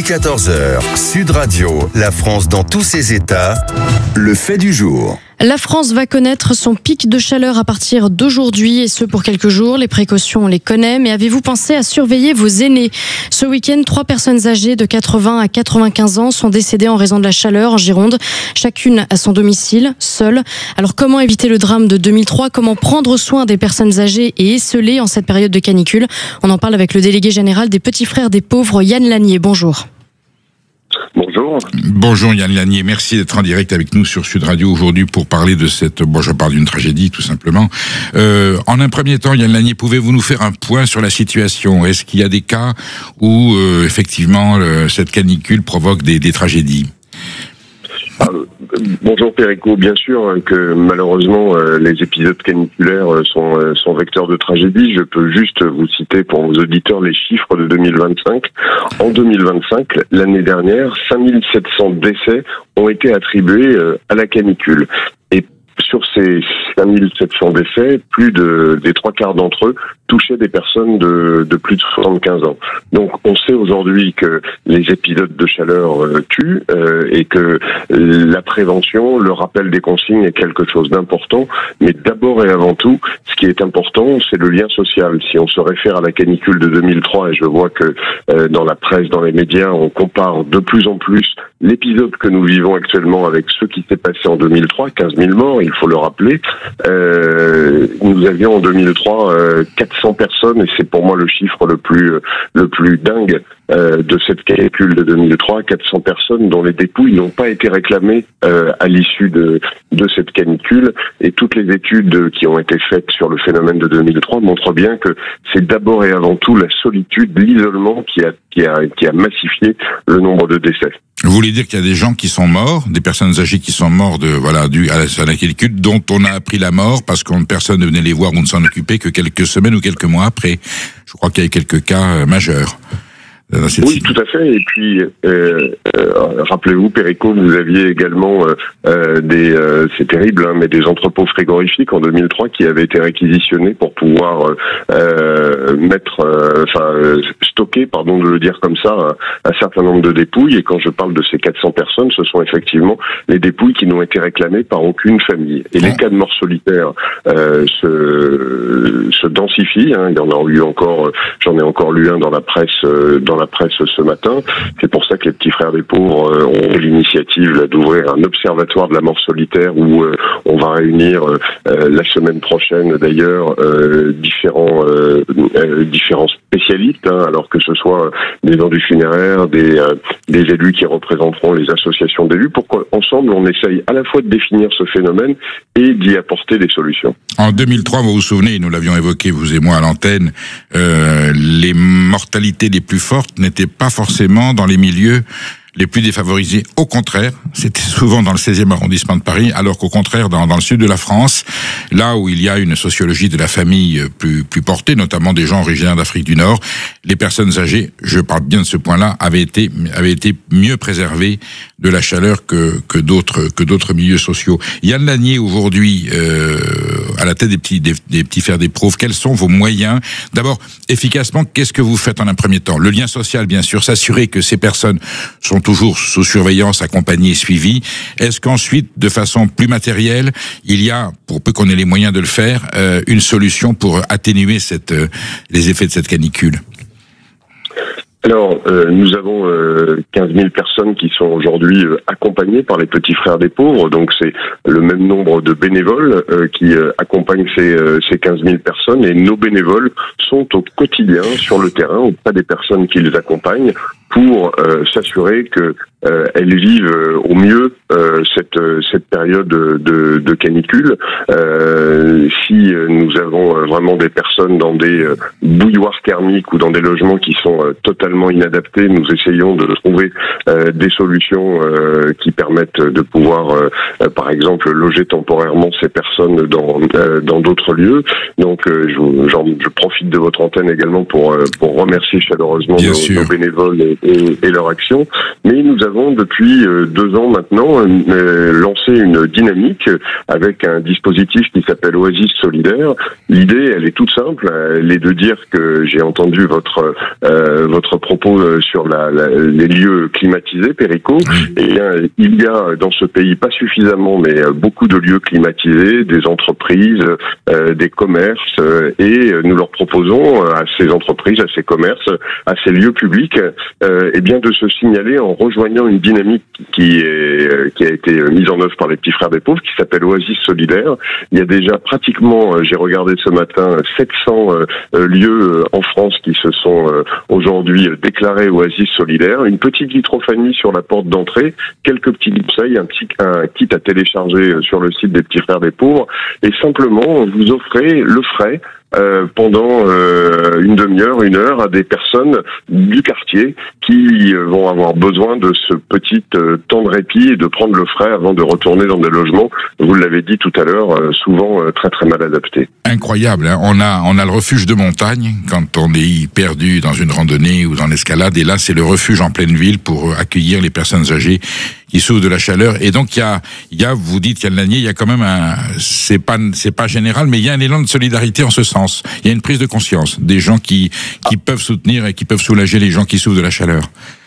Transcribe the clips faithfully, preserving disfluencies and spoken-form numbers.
quatorze heures, Sud Radio, la France dans tous ses états, le fait du jour. La France va connaître son pic de chaleur à partir d'aujourd'hui et ce pour quelques jours. Les précautions, on les connaît, mais avez-vous pensé à surveiller vos aînés ? Ce week-end, trois personnes âgées de quatre-vingts à quatre-vingt-quinze ans sont décédées en raison de la chaleur en Gironde, chacune à son domicile, seule. Alors comment éviter le drame de deux mille trois ? Comment prendre soin des personnes âgées et esseulées en cette période de canicule ? On en parle avec le délégué général des Petits Frères des Pauvres, Yann Lanier. Bonjour. Bonjour. Bonjour Yann Lanier, merci d'être en direct avec nous sur Sud Radio aujourd'hui pour parler de cette... Bon, je parle d'une tragédie tout simplement. Euh, en un premier temps, Yann Lanier, pouvez-vous nous faire un point sur la situation ? Est-ce qu'il y a des cas où euh, effectivement le, cette canicule provoque des, des tragédies ? Ah, bonjour Perico, bien sûr que malheureusement euh, les épisodes caniculaires euh, sont, euh, sont vecteurs de tragédie. Je peux juste vous citer pour vos auditeurs les chiffres de deux mille vingt-cinq. En deux mille vingt-cinq, l'année dernière, cinq mille sept cents décès ont été attribués euh, à la canicule. Et sur ces cinq mille sept cents décès, plus de des trois quarts d'entre eux touchaient des personnes de, de plus de soixante-quinze ans. Donc on sait aujourd'hui que les épisodes de chaleur euh, tuent euh, et que la prévention, le rappel des consignes est quelque chose d'important. Mais d'abord et avant tout, ce qui est important, c'est le lien social. Si on se réfère à la canicule de deux mille trois, et je vois que euh, dans la presse, dans les médias, on compare de plus en plus l'épisode que nous vivons actuellement avec ce qui s'est passé en deux mille trois, quinze mille morts, il faut le rappeler. Euh, nous avions en deux mille trois euh, quatre cents personnes, et c'est pour moi le chiffre le plus le plus dingue euh, de cette canicule de deux mille trois, quatre cents personnes dont les dépouilles n'ont pas été réclamées euh, à l'issue de de cette canicule. Et toutes les études qui ont été faites sur le phénomène de deux mille trois montrent bien que c'est d'abord et avant tout la solitude, l'isolement qui a qui a qui a massifié le nombre de décès. Vous voulez dire qu'il y a des gens qui sont morts, des personnes âgées qui sont mortes de voilà dû à la, à la canicule, dont on a appris la mort parce que personne ne venait les voir ou ne s'en occupait que quelques semaines ou quelques mois après. Je crois qu'il y a eu quelques cas euh, majeurs. Oui, situation. Tout à fait. Et puis, euh, euh, rappelez-vous, Perico, vous aviez également euh, euh, des, euh, c'est terrible, hein, mais des entrepôts frigorifiques en deux mille trois qui avaient été réquisitionnés pour pouvoir euh, mettre, enfin, euh, stocker, pardon de le dire comme ça, un, un certain nombre de dépouilles. Et quand je parle de ces quatre cents personnes, ce sont effectivement les dépouilles qui n'ont été réclamées par aucune famille. Et les cas de mort solitaire euh, se, se densifient. Hein. Il y en a eu encore, j'en ai encore lu un dans la presse, euh, dans la presse ce matin. C'est pour ça que les Petits Frères des Pauvres euh, ont l'initiative là, d'ouvrir un observatoire de la mort solitaire où euh, on va réunir euh, la semaine prochaine d'ailleurs euh, différents euh, euh, différents spécialistes, hein, alors que ce soit des gens du funéraire, des euh, des élus qui représenteront les associations d'élus, pour qu'ensemble on essaye à la fois de définir ce phénomène et d'y apporter des solutions. En deux mille trois, vous vous souvenez, nous l'avions évoqué vous et moi à l'antenne, euh, les mortalités les plus fortes n'étaient pas forcément dans les milieux les plus défavorisés. Au contraire, c'était souvent dans le seizième arrondissement de Paris, alors qu'au contraire, dans, dans le sud de la France, là où il y a une sociologie de la famille plus, plus portée, notamment des gens originaires d'Afrique du Nord, les personnes âgées, je parle bien de ce point-là, avaient été, avaient été mieux préservées de la chaleur que, que d'autres, que d'autres milieux sociaux. Yann Lanier, aujourd'hui, euh, à la tête des petits, des, des petits frères des pauvres, quels sont vos moyens? D'abord, efficacement, qu'est-ce que vous faites en un premier temps? Le lien social, bien sûr, s'assurer que ces personnes sont toujours sous surveillance, accompagnées et suivies. Est-ce qu'ensuite, de façon plus matérielle, il y a, pour peu qu'on ait les moyens de le faire, euh, une solution pour atténuer cette, euh, les effets de cette canicule? Alors, euh, nous avons euh, quinze mille personnes qui sont aujourd'hui euh, accompagnées par les Petits Frères des Pauvres, donc c'est le même nombre de bénévoles euh, qui euh, accompagnent ces, euh, ces quinze mille personnes, et nos bénévoles sont au quotidien sur le terrain auprès des personnes qui les accompagnent pour euh, s'assurer que euh, elles vivent euh, au mieux euh, cette cette période de, de canicule. Euh, si nous avons vraiment des personnes dans des euh, bouilloires thermiques ou dans des logements qui sont euh, totalement inadaptés, nous essayons de trouver euh, des solutions euh, qui permettent de pouvoir, euh, euh, par exemple, loger temporairement ces personnes dans euh, dans d'autres lieux. Donc, euh, je, genre, je profite de votre antenne également pour euh, pour remercier chaleureusement nos, nos bénévoles et et, et, et leur action. Mais nous avons depuis deux ans maintenant euh, lancé une dynamique avec un dispositif qui s'appelle Oasis Solidaire. L'idée, elle est toute simple, elle est de dire que j'ai entendu votre euh, votre propos sur la, la, les lieux climatisés, Perico. Et bien, il y a dans ce pays pas suffisamment, mais beaucoup de lieux climatisés, des entreprises, euh, des commerces, euh, et nous leur proposons à ces entreprises, à ces commerces, à ces lieux publics, euh, et bien de se signaler en rejoignant une dynamique qui est qui a été mise en œuvre par les Petits Frères des Pauvres, qui s'appelle Oasis Solidaire. Il y a déjà pratiquement, j'ai regardé ce matin, sept cents euh, lieux en France qui se sont euh, aujourd'hui déclarés Oasis Solidaire. Une petite vitrophanie sur la porte d'entrée, quelques petits conseils, un petit un kit à télécharger sur le site des Petits Frères des Pauvres, et simplement vous offrez le frais Euh, pendant euh, une demi-heure, une heure à des personnes du quartier qui euh, vont avoir besoin de ce petit euh, temps de répit et de prendre le frais avant de retourner dans des logements, vous l'avez dit tout à l'heure, euh, souvent euh, très très mal adaptés. Incroyable, hein. on a on a le refuge de montagne quand on est perdu dans une randonnée ou dans l'escalade, et là c'est le refuge en pleine ville pour accueillir les personnes âgées qui souffrent de la chaleur. Et donc il y a il y a vous dites Yann Lanier, il y a quand même un c'est pas c'est pas général, mais il y a un élan de solidarité en ce sens. Il y a une prise de conscience des gens qui qui peuvent soutenir et qui peuvent soulager les gens qui souffrent de la chaleur.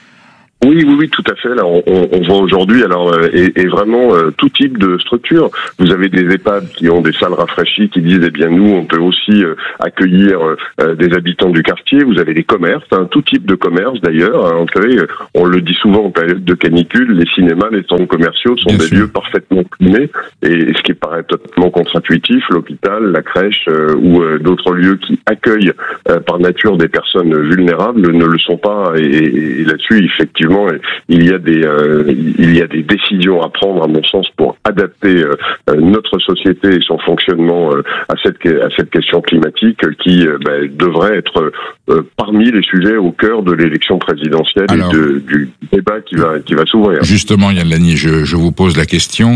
Oui, oui, oui, tout à fait. Là, on, on voit aujourd'hui, alors, euh, et, et vraiment euh, tout type de structure. Vous avez des EHPAD qui ont des salles rafraîchies, qui disent, eh bien, nous, on peut aussi euh, accueillir euh, des habitants du quartier. Vous avez des commerces, hein, tout type de commerce d'ailleurs. Hein, vous savez, on le dit souvent en période de canicule, les cinémas, les centres commerciaux sont Bien des sûr. lieux parfaitement climés. Et ce qui paraît totalement contre-intuitif, l'hôpital, la crèche euh, ou euh, d'autres lieux qui accueillent euh, par nature des personnes vulnérables ne le sont pas. Et, et, et là-dessus, effectivement, il y a des euh, il y a des décisions à prendre à mon sens pour adapter euh, notre société et son fonctionnement euh, à cette à cette question climatique qui euh, bah, devrait être euh, parmi les sujets au cœur de l'élection présidentielle. Alors, et de, du débat qui va qui va s'ouvrir. Justement, Yann Lanier, je, je vous pose la question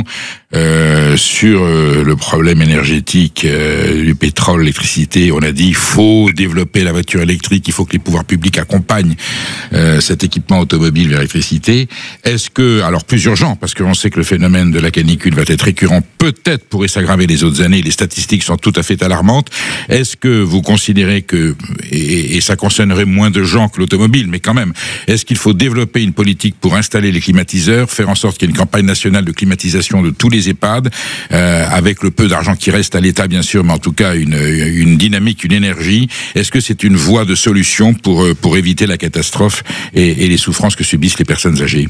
euh, sur euh, le problème énergétique euh, du pétrole, l'électricité. On a dit il faut développer la voiture électrique, il faut que les pouvoirs publics accompagnent euh, cet équipement automobile vers l'électricité. Est-ce que, alors plus urgent, parce qu'on sait que le phénomène de la canicule va être récurrent, peut-être pourrait s'aggraver les autres années, les statistiques sont tout à fait alarmantes. Est-ce que vous considérez que, et, et ça concernerait moins de gens que l'automobile, mais quand même, est-ce qu'il faut développer une politique pour installer les climatiseurs, faire en sorte qu'il y ait une campagne nationale de climatisation de tous les EHPAD, euh, avec le peu d'argent qui reste à l'État bien sûr, mais en tout cas une, une dynamique, une énergie. Est-ce que c'est une voie de solution pour, pour éviter la catastrophe et, et les souffrances que subissent les personnes âgées?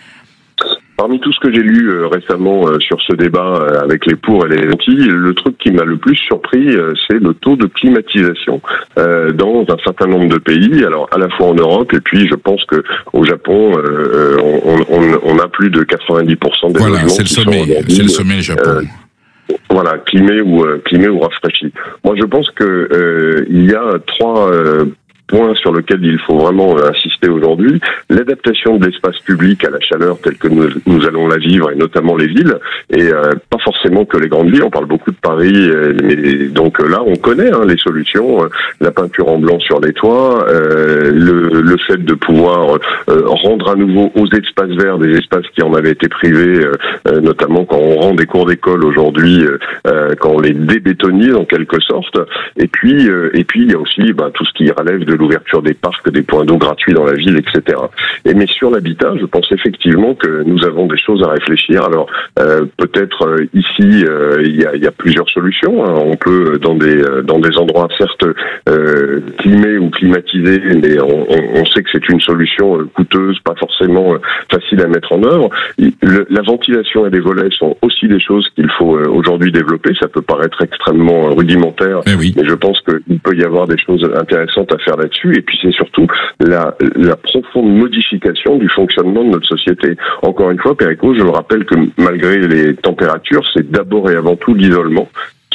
Parmi tout ce que j'ai lu euh, récemment euh, sur ce débat euh, avec les pour et les anti, le truc qui m'a le plus surpris, euh, c'est le taux de climatisation euh, dans un certain nombre de pays. Alors à la fois en Europe et puis je pense que au Japon, euh, on, on, on a plus de quatre-vingt-dix pour cent des voilà, logements c'est le qui sommet, sont c'est le sommet Japon. Euh, voilà, climés ou euh, climés ou rafraîchis. Moi, je pense que euh, il y a trois euh, point sur lequel il faut vraiment insister aujourd'hui, l'adaptation de l'espace public à la chaleur telle que nous, nous allons la vivre, et notamment les villes, et euh, pas forcément que les grandes villes, on parle beaucoup de Paris, euh, mais donc là on connaît hein, les solutions, euh, la peinture en blanc sur les toits, euh, le, le fait de pouvoir euh, rendre à nouveau aux espaces verts des espaces qui en avaient été privés, euh, notamment quand on rend des cours d'école aujourd'hui, euh, quand on les débétonise en quelque sorte, et puis euh, et puis il y a aussi bah, tout ce qui relève de l'ouverture des parcs, des points d'eau gratuits dans la ville, et cetera. Et mais sur l'habitat, je pense effectivement que nous avons des choses à réfléchir. Alors euh, peut-être euh, ici euh, il y a, il y a plusieurs solutions. Hein. On peut dans des dans des endroits certes euh, climés ou climatisés, mais on, on sait que c'est une solution coûteuse, pas forcément facile à mettre en œuvre. Le, la ventilation et les volets sont aussi des choses qu'il faut aujourd'hui développer. Ça peut paraître extrêmement rudimentaire, mais, oui. mais je pense qu'il peut y avoir des choses intéressantes à faire là-dessus. Et puis c'est surtout la, la profonde modification du fonctionnement de notre société. Encore une fois, Perico, je le rappelle que malgré les températures, c'est d'abord et avant tout l'isolement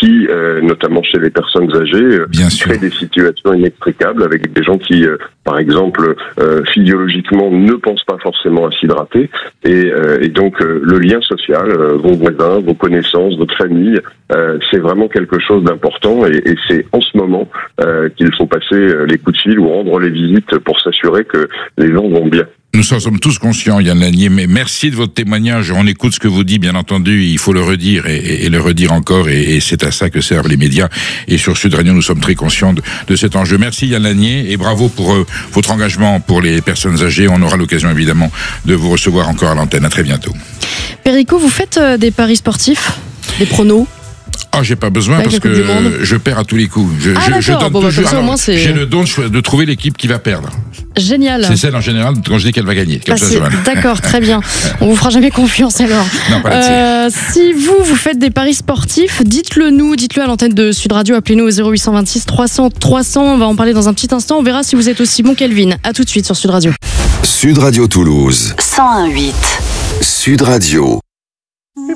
qui, euh, notamment chez les personnes âgées, euh, Bien sûr. créent des situations inextricables avec des gens qui, euh, par exemple, euh, physiologiquement ne pensent pas forcément à s'hydrater. Et, euh, et donc, euh, le lien social, euh, vos voisins, vos connaissances, votre famille, euh, c'est vraiment quelque chose d'important. Et, et c'est en ce moment euh, qu'il faut passer euh, les coups de fil ou rendre les visites pour s'assurer que les gens vont bien. Nous en sommes tous conscients, Yann Lanier, mais merci de votre témoignage. On écoute ce que vous dites, bien entendu, il faut le redire et, et, et le redire encore, et, et c'est à ça que servent les médias. Et sur Sud Radio, nous sommes très conscients de, de cet enjeu. Merci Yann Lanier, et bravo pour euh, votre engagement pour les personnes âgées. On aura l'occasion évidemment de vous recevoir encore à l'antenne. À très bientôt. Perico, vous faites euh, des paris sportifs, des pronos? Ah, j'ai pas besoin Avec parce que je perds à tous les coups. Je, Ah, je, je d'accord. donne Bon, bah, toujours. comme ça, au alors, moins, c'est- j'ai le don de, de trouver l'équipe qui va perdre. Génial. C'est celle en général quand je dis qu'elle va gagner. Comme Ah, ça, c'est- c'est mal. D'accord, très bien. On vous fera jamais confiance alors. Non, pas là-dessus. Euh, si vous, vous faites des paris sportifs, dites-le nous, dites-le à l'antenne de Sud Radio, appelez-nous au zéro huit cent vingt-six trois cents trois cents, on va en parler dans un petit instant, on verra si vous êtes aussi bon qu'Elvin. À tout de suite sur Sud Radio. Sud Radio Toulouse. cent un virgule huit. Sud Radio.